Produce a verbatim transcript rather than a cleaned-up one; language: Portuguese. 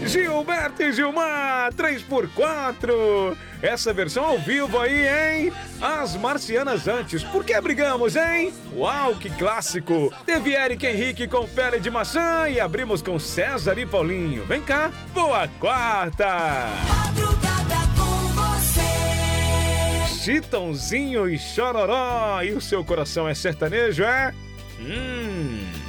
Gilberto e Gilmar, três por quatro. Essa versão ao vivo aí, hein? As Marcianas Antes, por que brigamos, hein? Uau, que clássico! Teve Eric Henrique com Pele de Maçã e abrimos com César e Paulinho. Vem cá, boa quarta! Madrugada com você. Chitãozinho e Chororó. E o seu coração é sertanejo, é? Hum...